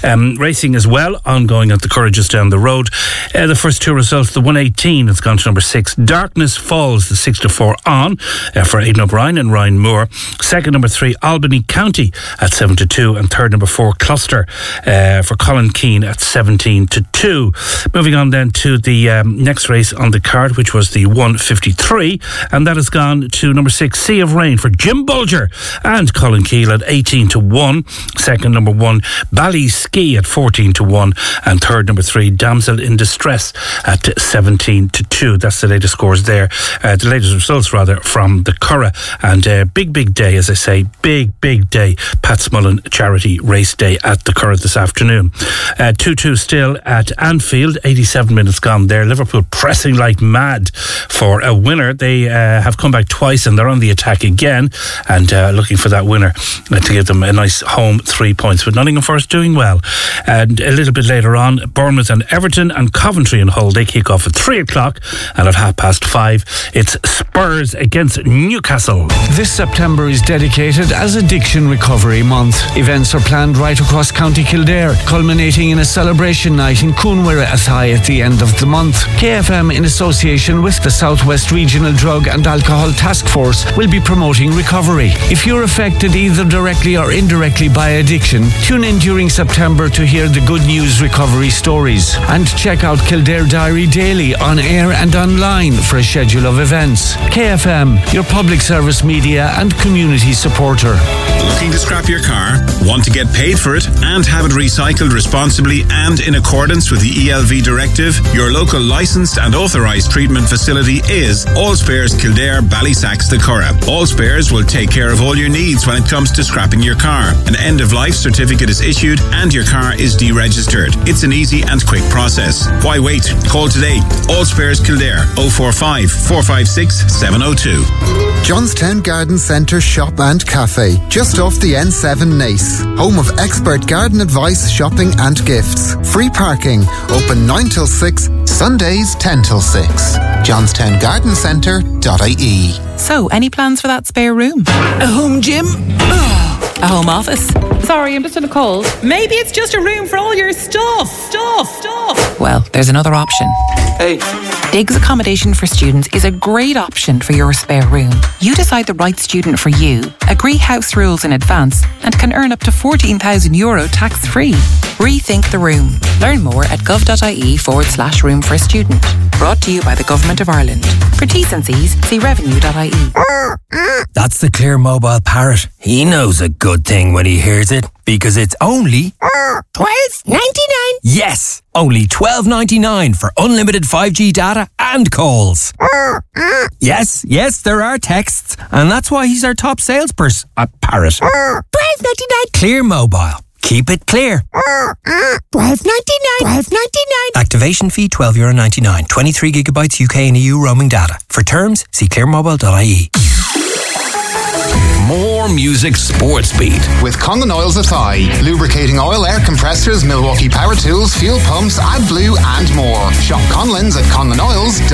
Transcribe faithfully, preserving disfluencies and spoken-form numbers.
Um, racing as well, ongoing at the Curragh just down the road. Uh, the first two results, the one eighteen has gone to number six. Darkness Falls, the six to four on uh, for Aidan O'Brien and Ryan Moore. Second, number three, Albany County at seven to two. And third, number four, Cluster uh, for Colin Keane at seventeen to two. Moving on then to the um, next race on the card, which was the one fifty-three. And that has gone to number six, Sea of Rain for Jim Bulger and Colin Keel at eighteen to one. Second, number one, Ballyski at fourteen to one. And third, number three, Damsel in Distress at seventeen to two. That's the latest scores there. Uh, the latest results, rather, from the Curragh. And uh, big, big day, as I say. Big, big day. Pat Smullen Charity Race Day at the Curragh this afternoon. Uh, two two still at Anfield. eighty-seven minutes gone there. Liverpool pressing like mad for a winner. They uh, have come back twice and they're on the attack again and uh, looking for that winner uh, to give them a nice home three points. But Nottingham Forest doing well. And a little bit later on, Bournemouth and Everton and Coventry and Hull, they kick off at three o'clock, and at half past five it's Spurs against Newcastle. This September is dedicated as Addiction Recovery Month. Events are planned right across County Kildare, culminating in a celebration night in Coonwira Athy at the end of the month. K F M, in association with the Southwest Regional Drug and Alcohol Task Force, will be promoting recovery. If you're affected either directly or indirectly by addiction, tune in during September to hear the good news recovery stories. And check out Kildare Diary Daily on air and online for a schedule of events. K F M, your public service media and community supporter. Looking to scrap your car? Want to get paid for it and have it recycled responsibly and in accordance with the E L V directive? Your local licensed and authorised treatment facility is All Spares Kildare, Ballysacks, the Curragh. All Spares will take care of all your needs when it comes to scrapping your car. An end-of-life certificate is issued and your car is deregistered. It's an easy and quick process. Why wait? Call today. All Spares Kildare, oh four five, four five six, seven oh two. Johnstown Garden Centre Shop and Cafe, just off the N seven Nace. Home of expert garden advice, shopping and gifts. Free parking, open nine till six, Sundays ten till six. johnstown garden centre dot I E. So, any plans for that spare room? A home gym? A home office? Sorry, I'm just in a cold. Maybe it's just a room for all your stuff. Stuff, stuff. Well, there's another option. Hey. Diggs Accommodation for Students is a great option for your spare room. You decide the right student for you, agree house rules in advance, and can earn up to fourteen thousand euro tax-free. Rethink the room. Learn more at gov.ie forward slash room for a student. Brought to you by the Government of Ireland. For T's and C's, see revenue dot I E. That's the Clear Mobile Parrot. He knows a good thing when he hears it, because it's only twelve ninety-nine. Yes, only twelve ninety-nine for unlimited five G data and calls. Yes, yes, there are texts, and that's why he's our top salesperson. A parrot. twelve ninety-nine. Clear Mobile. Keep it clear. twelve ninety-nine. twelve ninety-nine. Activation fee twelve euro ninety-nine. twenty-three gigabytes U K and E U roaming data. For terms, see clear mobile dot I E. More music sports beat with Conlon Oils Athy, lubricating oil, air compressors, Milwaukee power tools, fuel pumps, AdBlue and more. Shop Conlon's at conlon oils dot I E.